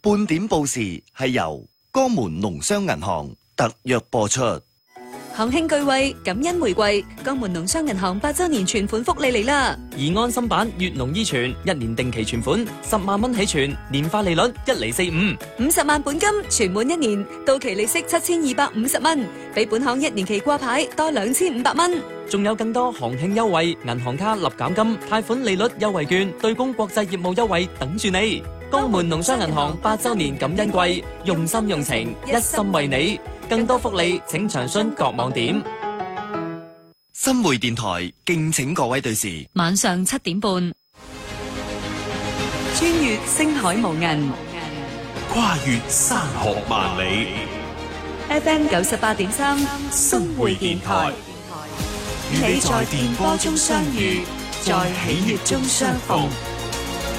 半點報時係由江門農商銀行特約播出。 行慶巨惠，感恩玫瑰，江門農商銀行8周年存款福利嚟啦！ 而安心版粵農依存1年定期存款10萬蚊起存，年化利率1.45%，50 萬本金存滿1年，到期利息7250蚊，比本行1年期掛牌多2500蚊。 仲有更多行慶優惠，銀行卡立減金、貸款利率優惠券、對公國際業務優惠等住你。江門農商銀行8周年感恩季，用心用情，一心為你。更多福利請詳詢各網點。 新匯電台敬請各位對視， 晚上7點半，穿越星海無垠， 跨越山河萬里。 FM 98.3 新匯電台，與你在電波中相遇，在喜悅中相逢。